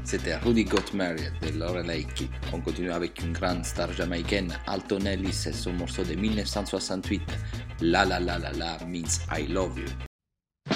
C'était Rudy Got Married de Lorelei Key. On continue avec une grande star jamaïcaine, Alton Ellis, et son morceau de 1968, La La La La La Means I Love You.